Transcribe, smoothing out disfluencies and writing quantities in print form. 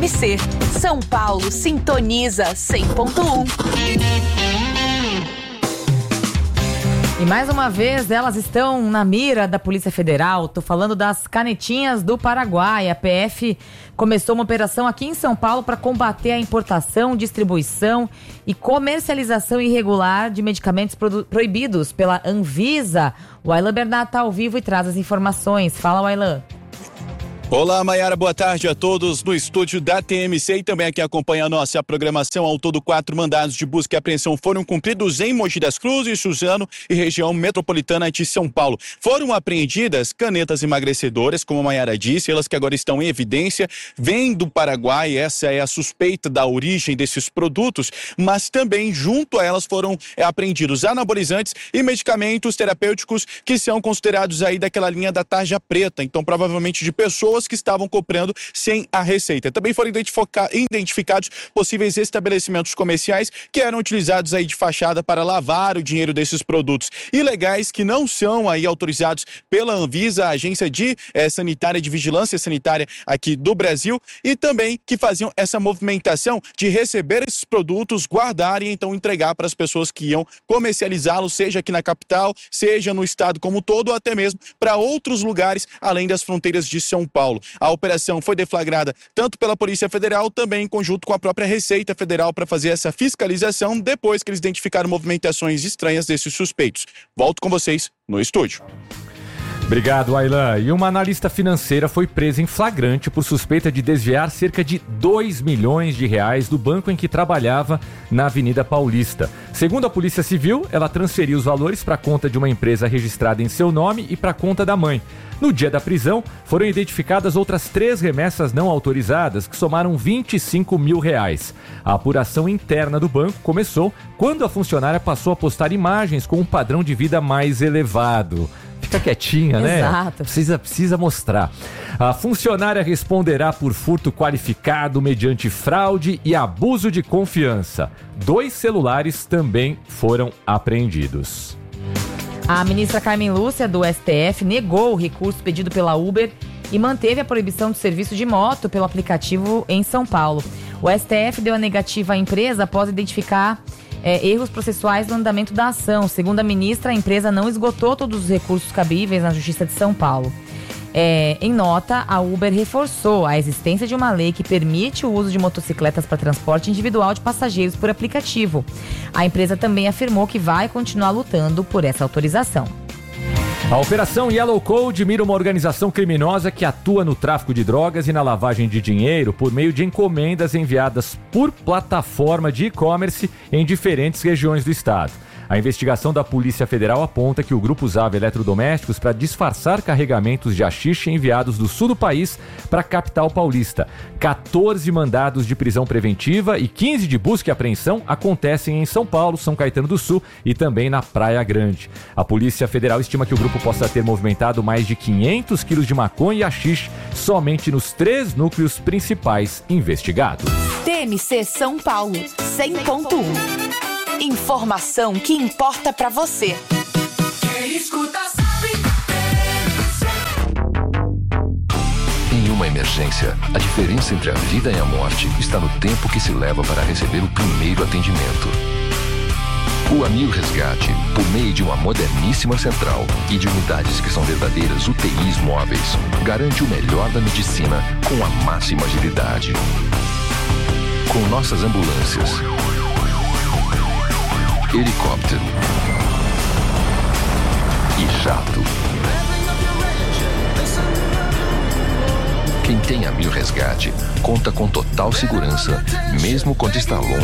MC, São Paulo sintoniza 100.1. E mais uma vez, elas estão na mira da Polícia Federal. Tô falando das canetinhas do Paraguai. A PF começou uma operação aqui em São Paulo para combater a importação, distribuição e comercialização irregular de medicamentos proibidos pela Anvisa. O Aylan Bernat está ao vivo e traz as informações. Fala, Aylan. Olá, Maiara, boa tarde a todos no estúdio da TMC e também aqui acompanha a nossa programação. Ao todo, 4 mandados de busca e apreensão foram cumpridos em Mogi das Cruzes, Suzano e região metropolitana de São Paulo. Foram apreendidas canetas emagrecedoras, como a Maiara disse, elas que agora estão em evidência, vêm do Paraguai, essa é a suspeita da origem desses produtos, mas também junto a elas foram apreendidos anabolizantes e medicamentos terapêuticos que são considerados aí daquela linha da tarja preta, então provavelmente de pessoas que estavam comprando sem a receita. Também foram identificados possíveis estabelecimentos comerciais que eram utilizados aí de fachada para lavar o dinheiro desses produtos ilegais que não são aí autorizados pela Anvisa, a agência sanitária de vigilância sanitária aqui do Brasil, e também que faziam essa movimentação de receber esses produtos, guardar e então entregar para as pessoas que iam comercializá-los, seja aqui na capital, seja no estado como um todo, ou até mesmo para outros lugares além das fronteiras de São Paulo. A operação foi deflagrada tanto pela Polícia Federal, também em conjunto com a própria Receita Federal para fazer essa fiscalização depois que eles identificaram movimentações estranhas desses suspeitos. Volto com vocês no estúdio. Obrigado, Aylan. E uma analista financeira foi presa em flagrante por suspeita de desviar cerca de 2 milhões de reais do banco em que trabalhava na Avenida Paulista. Segundo a Polícia Civil, ela transferiu os valores para a conta de uma empresa registrada em seu nome e para a conta da mãe. No dia da prisão, foram identificadas outras 3 remessas não autorizadas que somaram 25 mil reais. A apuração interna do banco começou quando a funcionária passou a postar imagens com um padrão de vida mais elevado. Fica quietinha, né? Exato. Precisa mostrar. A funcionária responderá por furto qualificado mediante fraude e abuso de confiança. 2 celulares também foram apreendidos. A ministra Carmen Lúcia, do STF, negou o recurso pedido pela Uber e manteve a proibição do serviço de moto pelo aplicativo em São Paulo. O STF deu a negativa à empresa após identificar erros processuais no andamento da ação. Segundo a ministra, a empresa não esgotou todos os recursos cabíveis na Justiça de São Paulo. Em nota, a Uber reforçou a existência de uma lei que permite o uso de motocicletas para transporte individual de passageiros por aplicativo. A empresa também afirmou que vai continuar lutando por essa autorização. A Operação Yellow Code mira uma organização criminosa que atua no tráfico de drogas e na lavagem de dinheiro por meio de encomendas enviadas por plataforma de e-commerce em diferentes regiões do estado. A investigação da Polícia Federal aponta que o grupo usava eletrodomésticos para disfarçar carregamentos de haxixe enviados do sul do país para a capital paulista. 14 mandados de prisão preventiva e 15 de busca e apreensão acontecem em São Paulo, São Caetano do Sul e também na Praia Grande. A Polícia Federal estima que o grupo possa ter movimentado mais de 500 quilos de maconha e haxixe somente nos 3 núcleos principais investigados. TMC São Paulo 100.1. Informação que importa pra você. Quem escuta sabe. Em uma emergência, a diferença entre a vida e a morte está no tempo que se leva para receber o primeiro atendimento. O Amil Resgate, por meio de uma moderníssima central e de unidades que são verdadeiras UTIs móveis, garante o melhor da medicina com a máxima agilidade. Com nossas ambulâncias, helicóptero e jato. Quem tem Amil Resgate conta com total segurança, mesmo quando está longe